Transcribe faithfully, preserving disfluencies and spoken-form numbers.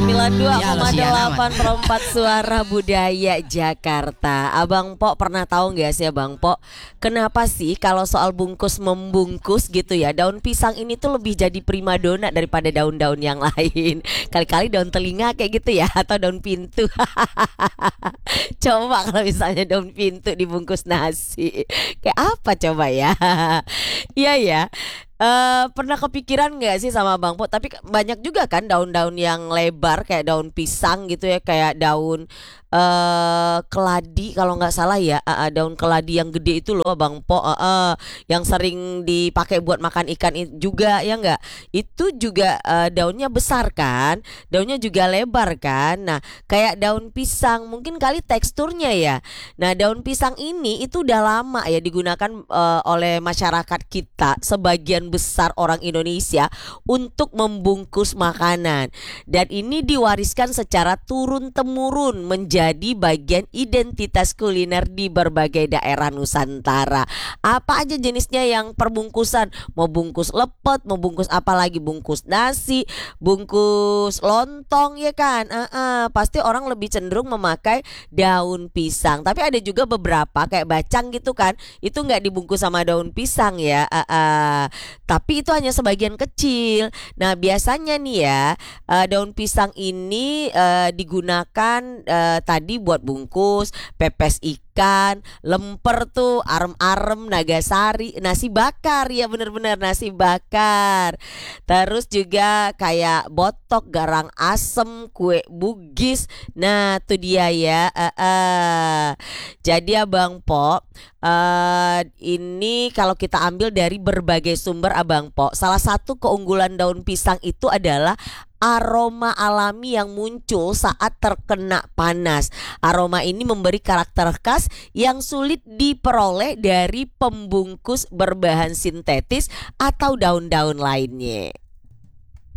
sembilan dua Ya, koma lo sian delapan amat. perempat Suara Budaya Jakarta. Abang Po pernah tahu nggak sih Abang Po, kenapa sih kalau soal bungkus membungkus gitu ya, daun pisang ini tuh lebih jadi primadona daripada daun-daun yang lain. Kali-kali daun telinga kayak gitu ya, atau daun pintu. Coba kalau misalnya daun pintu dibungkus nasi, kayak apa coba ya? Iya ya. Eh, pernah kepikiran nggak sih sama Bang Po? Tapi ke- banyak juga kan daun-daun yang lebar kayak daun pisang gitu ya, kayak daun eh keladi kalau nggak salah ya. Eh, eh, daun keladi yang gede itu loh Bang Po, eh, eh, yang sering dipakai buat makan ikan i- juga ya nggak? Itu juga eh, daunnya besar kan, daunnya juga lebar kan. Nah, kayak daun pisang mungkin kali teksturnya ya. Nah, daun pisang ini itu udah lama ya digunakan eh, oleh masyarakat kita, sebagian besar orang Indonesia, untuk membungkus makanan. Dan ini diwariskan secara turun-temurun menjadi bagian identitas kuliner di berbagai daerah Nusantara. Apa aja jenisnya yang perbungkusan? Mau bungkus lepet, mau bungkus apa lagi? Bungkus nasi, bungkus lontong ya kan? Eh, eh, pasti orang lebih cenderung memakai daun pisang. Tapi ada juga beberapa kayak bacang gitu kan, itu nggak dibungkus sama daun pisang ya. Eh, eh. Tapi itu hanya sebagian kecil. Nah, biasanya nih ya, eh, daun pisang ini eh, digunakan eh, tadi buat bungkus, pepes ikan, lemper tuh, arem-arem, nagasari, nasi bakar ya, bener-bener nasi bakar. Terus juga kayak botok, garang asem, kue bugis. Nah, tuh dia ya. eh, eh. Jadi Abang Po, eh ini kalau kita ambil dari berbagai sumber Abang Po, salah satu keunggulan daun pisang itu adalah aroma alami yang muncul saat terkena panas. Aroma ini memberi karakter khas yang sulit diperoleh dari pembungkus berbahan sintetis atau daun-daun lainnya.